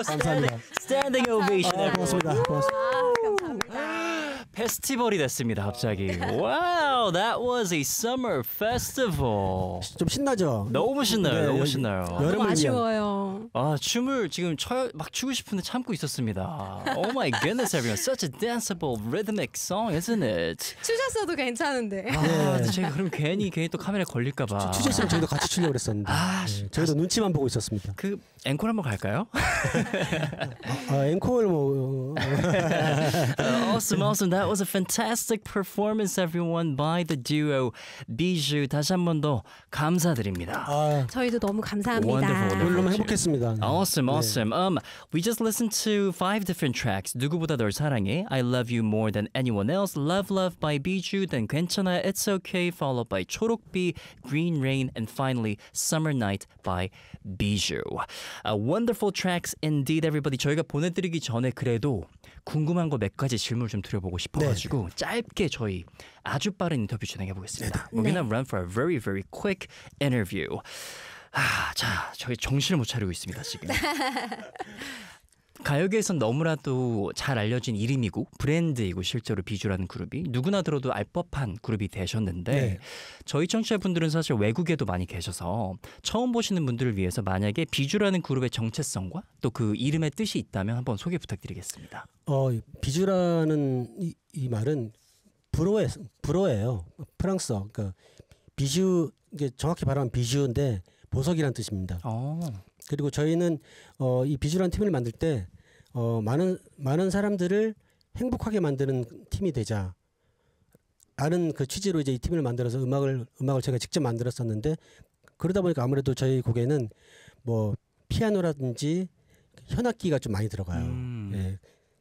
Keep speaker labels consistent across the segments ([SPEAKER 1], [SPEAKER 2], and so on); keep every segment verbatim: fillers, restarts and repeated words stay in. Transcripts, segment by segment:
[SPEAKER 1] 감사합니다.
[SPEAKER 2] Standing ovation.
[SPEAKER 1] 아, 고맙습니다. 고맙습니다.
[SPEAKER 3] 아, 감사합니다.
[SPEAKER 2] 페스티벌이 됐습니다. 갑자기. Wow, that was a summer festival.
[SPEAKER 1] 좀 신나죠?
[SPEAKER 2] 너무 신나요.
[SPEAKER 1] 네,
[SPEAKER 2] 너무
[SPEAKER 1] 여-
[SPEAKER 2] 신나요.
[SPEAKER 3] 너무
[SPEAKER 1] 여름을 위한
[SPEAKER 3] 아쉬워요.
[SPEAKER 2] 아, 춤을 지금 춰, 막 추고 싶은데 참고 있었습니다. Oh my goodness, everyone. Such a danceable rhythmic song, isn't it?
[SPEAKER 3] 추셨어도 괜찮은데.
[SPEAKER 2] 아, 제가 그럼 괜히 괜히 또 카메라에 걸릴까 봐.
[SPEAKER 1] 추셨으면 저희도 같이 추려고 그랬었는데
[SPEAKER 2] 아,
[SPEAKER 1] 네, 저희도 눈치만 보고 있었습니다.
[SPEAKER 2] 그 앵콜 한번 갈까요?
[SPEAKER 1] 아, 앵콜 뭐
[SPEAKER 2] awesome, awesome. That was a fantastic performance, everyone, by the duo Bijou. 다시 한 번 더 감사드립니다.
[SPEAKER 1] 아,
[SPEAKER 3] 저희도 너무 감사합니다.
[SPEAKER 2] Wonderful,
[SPEAKER 1] 오늘
[SPEAKER 2] wonderful.
[SPEAKER 1] 너무 행복했습니다. 네.
[SPEAKER 2] Awesome, awesome. Um, we just listened to five different tracks. 누구보다 널 사랑해, I love you more than anyone else, Love Love by Bijou, then 괜찮아, It's okay, followed by 초록비, Green Rain, and finally Summer Night by Bijou. Uh, wonderful tracks indeed, everybody. 저희가 보내드리기 전에 그래도 궁금한 거 몇 가지 질문을 좀 드려보고 싶어가지고 짧게 저희 아주 빠른 인터뷰 진행해 보겠습니다. We're gonna run for a very, very quick interview. 아, 자, 저희 정신을 못 차리고 있습니다 지금. 가요계에선 너무나도 잘 알려진 이름이고 브랜드이고 실제로 비주라는 그룹이 누구나 들어도 알 법한 그룹이 되셨는데
[SPEAKER 1] 네.
[SPEAKER 2] 저희 청취자분들은 사실 외국에도 많이 계셔서 처음 보시는 분들을 위해서 만약에 비주라는 그룹의 정체성과 또 그 이름의 뜻이 있다면 한번 소개 부탁드리겠습니다.
[SPEAKER 1] 어, 비주라는 이, 이 말은 불어에 불어예요. 프랑스어. 그러니까 비주 이게 정확히 말하면 비주인데 보석이라는 뜻입니다.
[SPEAKER 2] 어.
[SPEAKER 1] 그리고 저희는 어, 이 비주라는 팀을 만들 때 어, 많은 많은 사람들을 행복하게 만드는 팀이 되자. 라는 그 취지로 이제 이 팀을 만들어서 음악을 음악을 제가 직접 만들었었는데 그러다 보니까 아무래도 저희 곡에는 뭐 피아노라든지 현악기가 좀 많이 들어가요.
[SPEAKER 2] 음.
[SPEAKER 1] 예.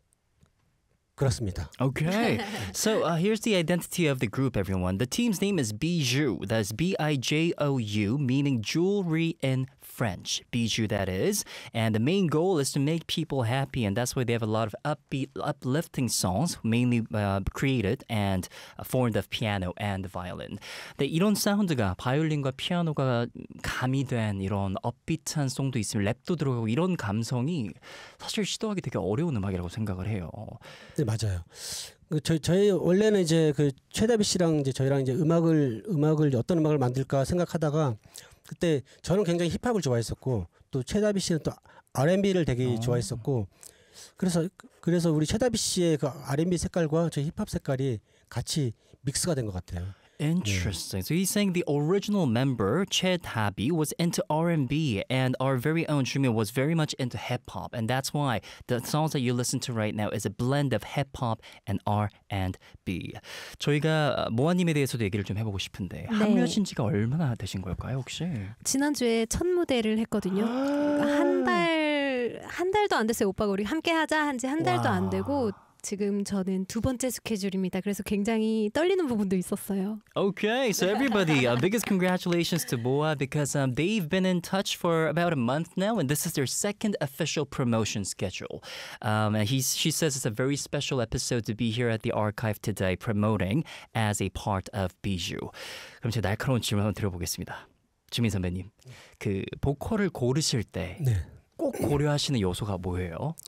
[SPEAKER 1] 그렇습니다.
[SPEAKER 2] Okay, so uh, here's the identity of the group, everyone. The team's name is Bijou. That's B I J O U, meaning jewelry in French. Bijou, that is. And the main goal is to make people happy, and that's why they have a lot of upbeat, uplifting songs, mainly uh, created and uh, formed of piano and violin. 네, 이런 사운드가 바이올린과 피아노가 가미된 이런 업비트한 송도 있으면 랩도 들어가고 이런 감성이 사실 시도하기 되게 어려운 음악이라고 생각을 해요.
[SPEAKER 1] 네, 맞아요. 그 저희 저희 원래는 이제 그 최다비 씨랑 이제 저희랑 이제 음악을 음악을 어떤 음악을 만들까 생각하다가 그때 저는 굉장히 힙합을 좋아했었고 또 최다비 씨는 또 알앤비를 되게
[SPEAKER 2] 어.
[SPEAKER 1] 좋아했었고 그래서 그래서 우리 최다비 씨의 그 알앤비 색깔과 저희 힙합 색깔이 같이 믹스가 된 것 같아요.
[SPEAKER 2] Interesting. So he's saying the original member, Che Tabi, was into R and B, and our very own Jumio was very much into hip hop, and that's why the songs that you listen to right now is a blend of hip hop and R and B. 저희가 모아님에 대해서도 얘기를 좀 해보고 싶은데 합류하신 지가 얼마나 되신 걸까요, 혹시?
[SPEAKER 3] 지난주에 첫 무대를 했거든요. 한 달, 한 달도 안 됐어요. 오빠가 우리 함께 하자 한 지 한 달도 안 되고 지금 저는 두 번째 스케줄입니다. 그래서 굉장히 떨리는 부분도 있었어요.
[SPEAKER 2] Okay, so everybody, uh, biggest congratulations to Boa because um, they've been in touch for about a month now, and this is their second official promotion schedule. Um, and he's, she says it's a very special episode to be here at the archive today, promoting as a part of Bijou. 그럼 제가 날카로운 질문 한번 드려보겠습니다. 주민 선배님, 그 보컬을 고르실 때 꼭
[SPEAKER 1] 네.
[SPEAKER 2] 고려하시는 요소가 뭐예요?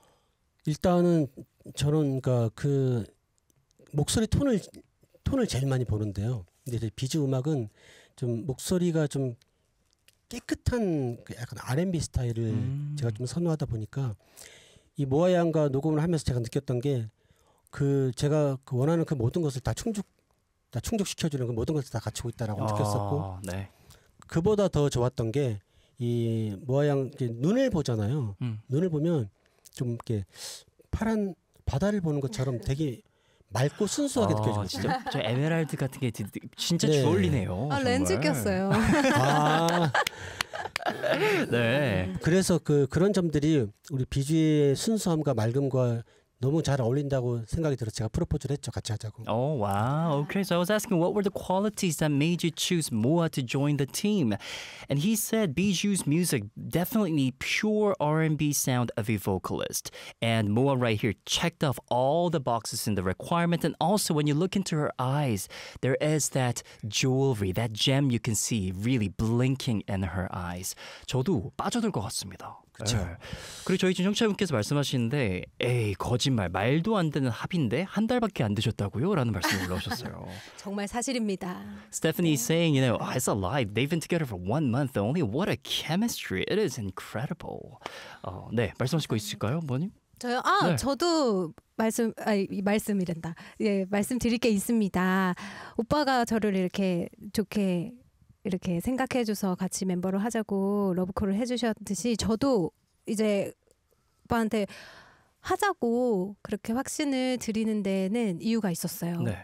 [SPEAKER 1] 일단은 저는 그러니까 그 목소리 톤을 톤을 제일 많이 보는데요. 근데 이제 비주 음악은 좀 목소리가 좀 깨끗한 그 약간 알앤비 스타일을
[SPEAKER 2] 음.
[SPEAKER 1] 제가 좀 선호하다 보니까 이 모아 양과 녹음을 하면서 제가 느꼈던 게 그 제가 그 원하는 그 모든 것을 다 충족 다 충족시켜주는 그 모든 것을 다 갖추고 있다라고 느꼈었고
[SPEAKER 2] 아, 네.
[SPEAKER 1] 그보다 더 좋았던 게 이 모아 양 이렇게 눈을 보잖아요.
[SPEAKER 2] 음.
[SPEAKER 1] 눈을 보면 좀 이렇게 파란 바다를 보는 것처럼 되게 맑고 순수하게
[SPEAKER 2] 아,
[SPEAKER 1] 느껴지거든요.
[SPEAKER 2] 진짜 저 에메랄드 같은 게 진짜
[SPEAKER 1] 네.
[SPEAKER 2] 주얼리네요.
[SPEAKER 3] 아, 렌즈 꼈어요.
[SPEAKER 1] 아,
[SPEAKER 2] 네.
[SPEAKER 1] 그래서 그 그런 점들이 우리 비주의 순수함과 맑음과 너무 잘 어울린다고 생각이 들어서 제가 프로포즈를 했죠. 같이 하자고.
[SPEAKER 2] Oh wow. Okay, so I was asking what were the qualities that made you choose Moa to join the team, and he said Bijou's music definitely need pure R and B sound of a vocalist, and Moa right here checked off all the boxes in the requirement, and also when you look into her eyes, there is that jewelry, that gem you can see really blinking in her eyes. 저도 빠져들 것 같습니다.
[SPEAKER 1] 그렇죠.
[SPEAKER 2] 네. 그리고 저희 지금 청취자분께서 말씀하시는데 에이 거짓말 말도 안 되는 합인데 한 달밖에 안 되셨다고요? 라는 말씀을 올라오셨어요.
[SPEAKER 3] 정말 사실입니다.
[SPEAKER 2] Stephanie is saying, you know, oh, it's a lie. They've been together for one month only. What a chemistry. It is incredible. 어, 네, 말씀하실 거 있으실까요, 부모님?
[SPEAKER 3] 저요? 아,
[SPEAKER 2] 네.
[SPEAKER 3] 저도 말씀, 아, 이 말씀이란다. 예, 말씀드릴 게 있습니다. 오빠가 저를 이렇게 좋게 이렇게 생각해줘서 같이 멤버를 하자고 러브콜을 해주셨듯이 저도 이제 오빠한테 하자고 그렇게 확신을 드리는 데는 이유가 있었어요.
[SPEAKER 2] 네.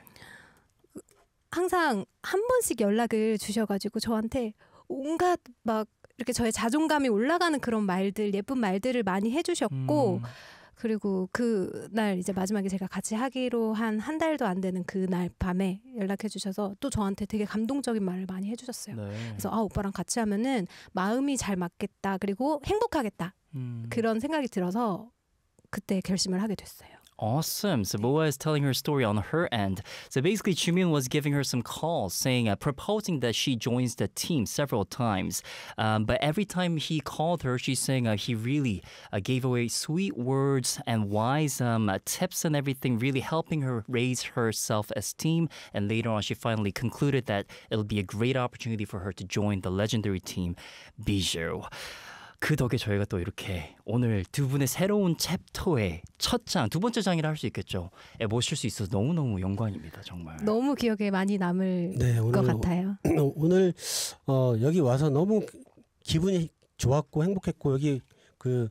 [SPEAKER 3] 항상 한 번씩 연락을 주셔가지고 저한테 온갖 막 이렇게 저의 자존감이 올라가는 그런 말들, 예쁜 말들을 많이 해주셨고
[SPEAKER 2] 음.
[SPEAKER 3] 그리고 그날 이제 마지막에 제가 같이 하기로 한 한 달도 안 되는 그날 밤에 연락해 주셔서 또 저한테 되게 감동적인 말을 많이 해주셨어요.
[SPEAKER 2] 네.
[SPEAKER 3] 그래서 아 오빠랑 같이 하면은 마음이 잘 맞겠다 그리고 행복하겠다
[SPEAKER 2] 음.
[SPEAKER 3] 그런 생각이 들어서 그때 결심을 하게 됐어요.
[SPEAKER 2] Awesome. So Boa is telling her story on her end. So basically, Chumin was giving her some calls, saying, uh, proposing that she joins the team several times. Um, but every time he called her, she's saying uh, he really uh, gave away sweet words and wise um, uh, tips and everything, really helping her raise her self-esteem. And later on, she finally concluded that it'll be a great opportunity for her to join the legendary team, Bijou. 그 덕에 저희가 또 이렇게 오늘 두 분의 새로운 챕터의 첫 장, 두 번째 장이라 할 수 있겠죠. 에 모실 수 있어서 너무너무 영광입니다. 정말.
[SPEAKER 3] 너무 기억에 많이 남을
[SPEAKER 1] 네,
[SPEAKER 3] 것
[SPEAKER 1] 오늘
[SPEAKER 3] 같아요.
[SPEAKER 1] 오늘 어, 여기 와서 너무 기분이 좋았고 행복했고 여기 그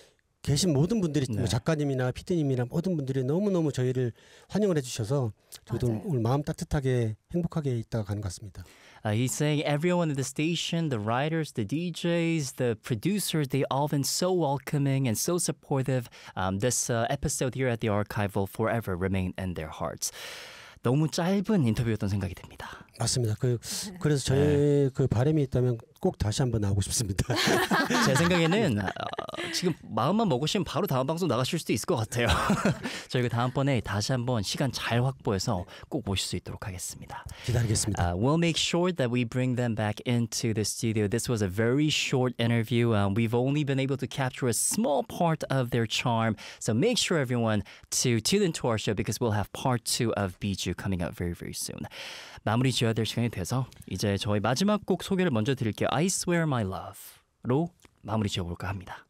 [SPEAKER 1] 계신 모든 분들이
[SPEAKER 2] 네.
[SPEAKER 1] 뭐 작가님이나 피디님이나 모든 분들이 너무너무 저희를 환영을 해주셔서 저희도
[SPEAKER 3] 맞아요.
[SPEAKER 1] 오늘 마음 따뜻하게 행복하게 있다가 가는 것 같습니다.
[SPEAKER 2] Uh, he's saying everyone at the station, the writers, the D Js, the producers, they all been so welcoming and so supportive. Um, this uh, episode here at the archive will forever remain in their hearts. 너무 짧은 인터뷰였던 생각이 듭니다.
[SPEAKER 1] 맞습니다. 그 그래서 저의 그 바람이 있다면 꼭 다시 한번 나오고 싶습니다.
[SPEAKER 2] 제 생각에는 어, 지금 마음만 먹으시면 바로 다음 방송 나가실 수도 있을 것 같아요. 저희가 다음번에 다시 한번 시간 잘 확보해서 꼭 모실 수 있도록 하겠습니다.
[SPEAKER 1] 기다리겠습니다.
[SPEAKER 2] Uh, we'll make sure that we bring them back into the studio. This was a very short interview. Um, we've only been able to capture a small part of their charm. So make sure everyone to tune into our show because we'll have part two of Bijou coming out very, very soon. 마무리 지어야 될 시간이 돼서 이제 저희 마지막 곡 소개를 먼저 드릴게요. I Swear My Love로 마무리 지어볼까 합니다.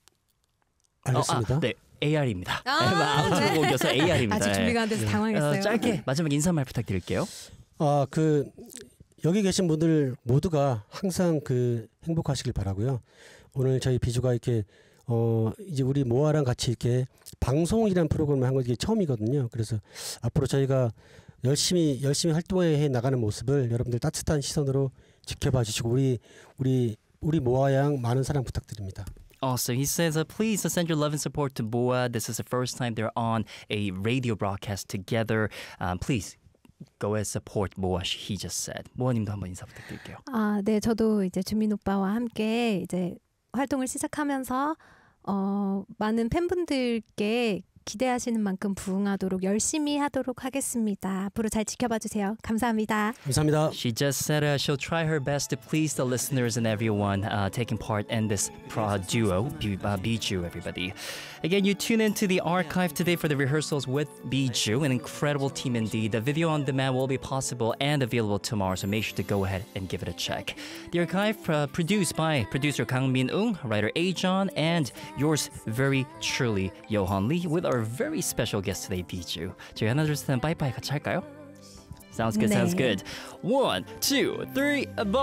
[SPEAKER 1] 알겠습니다.
[SPEAKER 2] 어, 아, 네, 에이알입니다.
[SPEAKER 3] 아,
[SPEAKER 2] 아웃ro
[SPEAKER 3] 네.
[SPEAKER 2] 곡이어서 에이알입니다.
[SPEAKER 3] 아직 준비가 안 돼서 당황했어요.
[SPEAKER 2] 어, 짧게 마지막 인사말 부탁드릴게요.
[SPEAKER 1] 아, 그 여기 계신 분들 모두가 항상 그 행복하시길 바라고요. 오늘 저희 비주가 이렇게 어 이제 우리 모아랑 같이 이렇게 방송이라는 프로그램을 한 건 이게 처음이거든요. 그래서 앞으로 저희가 열심히 열심히 활동해 나가는 모습을 여러분들 따뜻한 시선으로 지켜봐 주시고 우리 우리 우리 모아 양 많은 사랑 부탁드립니다.
[SPEAKER 2] Also, he says, uh, please send your love and support to Boa. This is the first time they're on a radio broadcast together. Um, please go and support Boa. He just said. 모아님도 한번 인사 부탁드릴게요.
[SPEAKER 3] 아, 네, 저도 이제 주민 오빠와 함께 이제 활동을 시작하면서 어, 많은 팬분들께 기대하시는 만큼 부응하도록 열심히 하도록 하겠습니다. 앞으로 잘 지켜봐 주세요. 감사합니다.
[SPEAKER 1] 감사합니다.
[SPEAKER 2] She just said uh, she'll try her best to please the listeners and everyone uh, taking part in this pro duo, B- uh, Bijou, everybody. Again, you tune into the archive today for the rehearsals with Bijou, an incredible team indeed. The video on demand will be possible and available tomorrow, so make sure to go ahead and give it a check. The archive uh, produced by producer Kang Min-ung, writer A-John, and yours very truly, Johan Lee, with our very special guest today, Bijou. 저희 하나 둘 셋 빠이빠이 같이 할까요? Sounds good,
[SPEAKER 3] 네.
[SPEAKER 2] sounds good. One, two, three, bye.